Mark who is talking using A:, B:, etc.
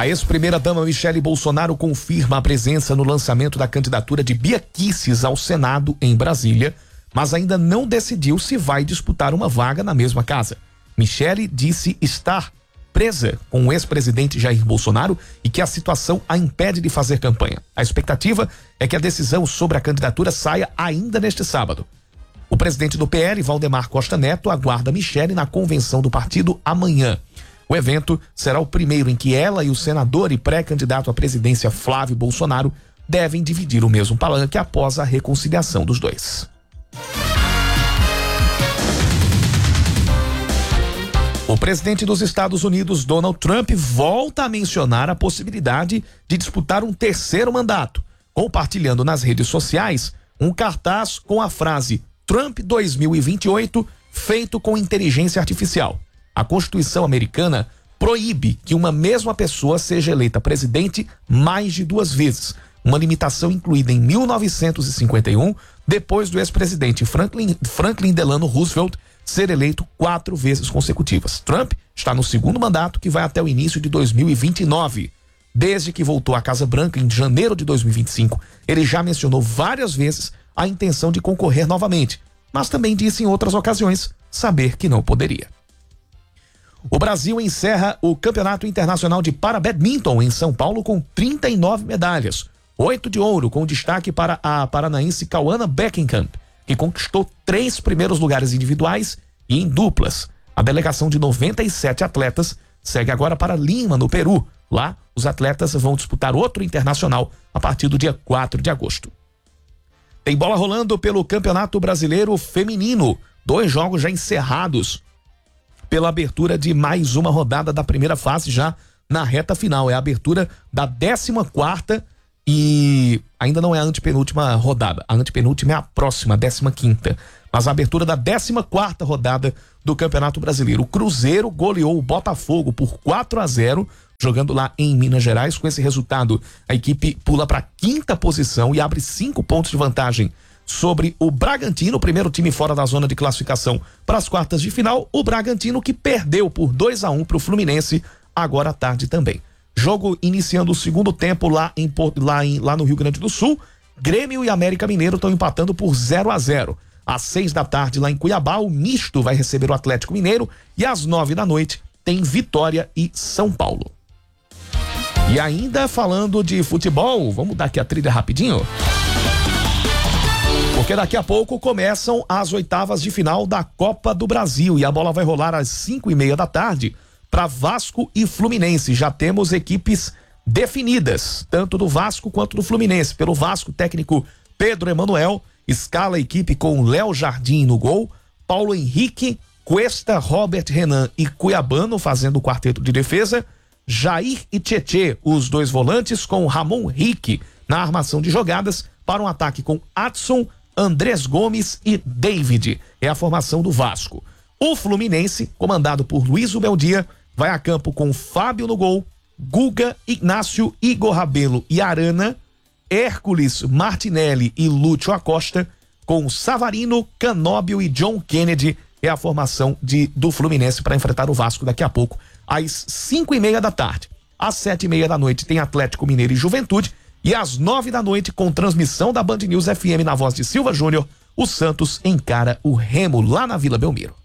A: A ex-primeira-dama Michele Bolsonaro confirma a presença no lançamento da candidatura de Bia Kicis ao Senado em Brasília, mas ainda não decidiu se vai disputar uma vaga na mesma casa. Michele disse estar presa com o ex-presidente Jair Bolsonaro e que a situação a impede de fazer campanha. A expectativa é que a decisão sobre a candidatura saia ainda neste sábado. O presidente do PL, Valdemar Costa Neto, aguarda Michele na convenção do partido amanhã. O evento será o primeiro em que ela e o senador e pré-candidato à presidência Flávio Bolsonaro devem dividir o mesmo palanque após a reconciliação dos dois. O presidente dos Estados Unidos, Donald Trump, volta a mencionar a possibilidade de disputar um terceiro mandato, compartilhando nas redes sociais um cartaz com a frase Trump 2028 feito com inteligência artificial. A Constituição americana proíbe que uma mesma pessoa seja eleita presidente mais de 2 vezes, uma limitação incluída em 1951, depois do ex-presidente Franklin Delano Roosevelt ser eleito 4 vezes consecutivas. Trump está no segundo mandato, que vai até o início de 2029. Desde que voltou à Casa Branca em janeiro de 2025, ele já mencionou várias vezes a intenção de concorrer novamente, mas também disse em outras ocasiões saber que não poderia. O Brasil encerra o Campeonato Internacional de Parabadminton em São Paulo com 39 medalhas, 8 de ouro, com destaque para a paranaense Cauana Beckenkamp, que conquistou 3 primeiros lugares individuais e em duplas. A delegação de 97 atletas segue agora para Lima, no Peru. Lá, os atletas vão disputar outro internacional a partir do dia 4 de agosto. Tem bola rolando pelo Campeonato Brasileiro Feminino, 2 jogos já encerrados pela abertura de mais uma rodada da primeira fase, já na reta final. É a abertura da 14ª e ainda não é a antepenúltima rodada. A antepenúltima é a próxima, 15ª. Mas a abertura da 14ª rodada do Campeonato Brasileiro. O Cruzeiro goleou o Botafogo por 4-0, jogando lá em Minas Gerais. Com esse resultado, a equipe pula para a 5ª posição e abre 5 pontos de vantagem sobre o Bragantino, o primeiro time fora da zona de classificação para as quartas de final. O Bragantino que perdeu por 2-1 para o Fluminense agora à tarde também. Jogo iniciando o segundo tempo lá no Rio Grande do Sul. Grêmio e América Mineiro estão empatando por 0-0. Às 6 da tarde lá em Cuiabá, o Misto vai receber o Atlético Mineiro e às 9 da noite tem Vitória e São Paulo. E ainda falando de futebol, vamos dar aqui a trilha rapidinho, porque daqui a pouco começam as oitavas de final da Copa do Brasil e a bola vai rolar às 5:30 da tarde para Vasco e Fluminense. Já temos equipes definidas, tanto do Vasco quanto do Fluminense. Pelo Vasco, técnico Pedro Emanuel escala a equipe com Léo Jardim no gol, Paulo Henrique, Cuesta, Robert Renan e Cuiabano fazendo o quarteto de defesa, Jair e Tietê, os 2 volantes, com Ramon Rique na armação de jogadas, para um ataque com Adson, Andrés Gomes e David. É a formação do Vasco. O Fluminense, comandado por Luiz Beldia, vai a campo com Fábio no gol, Guga, Ignácio, Igor Rabelo e Arana, Hércules, Martinelli e Lúcio Acosta, com Savarino, Canóbio e John Kennedy. É a formação do Fluminense para enfrentar o Vasco daqui a pouco, às 5:30 da tarde. Às 7:30 da noite tem Atlético Mineiro e Juventude. E às 9 da noite, com transmissão da Band News FM na voz de Silva Júnior, o Santos encara o Remo lá na Vila Belmiro.